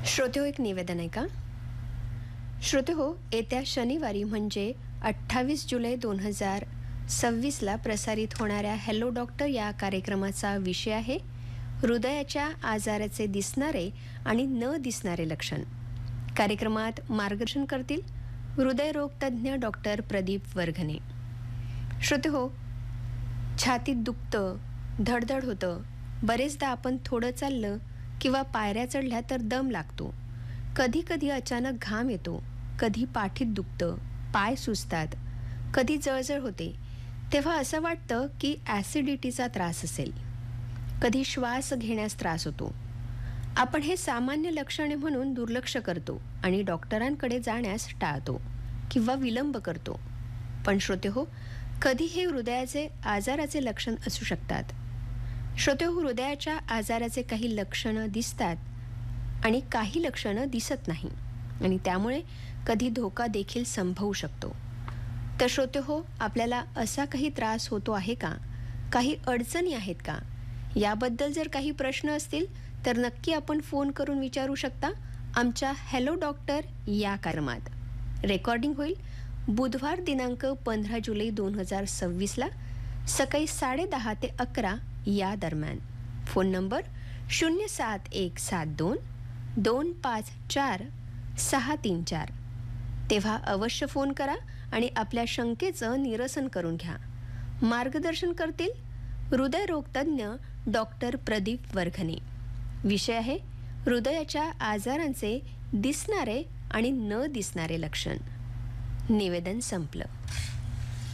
श्रोते हो, एक निवेदन आहे का? श्रोते हो, येत्या शनिवारी म्हणजे 28 जुलै 2026ला प्रसारित होणाऱ्या हॅलो डॉक्टर या कार्यक्रमाचा विषय आहे हृदयाच्या आजाराचे दिसणारे आणि न दिसणारे लक्षण. कार्यक्रमात मार्गदर्शन करतील हृदयरोग तज्ज्ञ डॉक्टर प्रदीप वरघने. श्रोते हो, छातीत दुखतं, धडधड होतं, बरेचदा आपण थोडं चाललं किंवा पायऱ्या चढल्या तर दम लागतो. कधी कधी अचानक घाम येतो, कधी पाठीत दुखतं, पाय सुजतात, कधी जळजळ होते. तेव्हा असं वाटतं की ॲसिडिटीचा त्रास असेल. कधी श्वास घेण्यास त्रास होतो. आपण हे सामान्य लक्षणे म्हणून दुर्लक्ष करतो आणि डॉक्टरांकडे जाण्यास टाळतो किंवा विलंब करतो. पण श्रोते हो, कधी हे हृदयाचे आजाराचे लक्षण असू शकतात. श्रोते हो, हृदयाच्या आजाराचे काही लक्षणं दिसतात आणि काही लक्षणं दिसत नाही आणि त्यामुळे कधी धोका देखील संभवू शकतो. तर श्रोते हो, आपल्याला असा काही त्रास होतो आहे का? काही अडचणी आहेत का? याबद्दल जर काही प्रश्न असतील तर नक्की आपण फोन करून विचारू शकता आमच्या हॅलो डॉक्टर या कार्यक्रमात. रेकॉर्डिंग होईल बुधवार दिनांक 15 जुलै 2026ला सकाळी 10:30 ते 11 या दरम्यान. Phone number 07172 254 634. तेव्हा अवश्य फोन करा आणि आपल्या शंकेचं निरसन करून घ्या. मार्गदर्शन करतील हृदयरोग तज्ज्ञ डॉक्टर प्रदीप वरघने. विषय आहे हृदयाच्या आजारांचे दिसणारे आणि न दिसणारे लक्षण. निवेदन संपलं.